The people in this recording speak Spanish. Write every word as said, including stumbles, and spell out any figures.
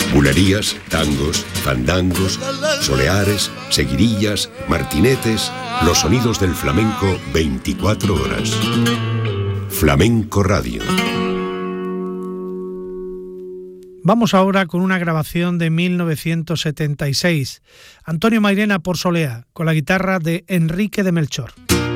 Bulerías, tangos, fandangos, soleares, seguirillas, martinetes, los sonidos del flamenco veinticuatro horas. Flamenco Radio. Vamos ahora con una grabación de mil novecientos setenta y seis. Antonio Mairena por Soleá, con la guitarra de Enrique de Melchor.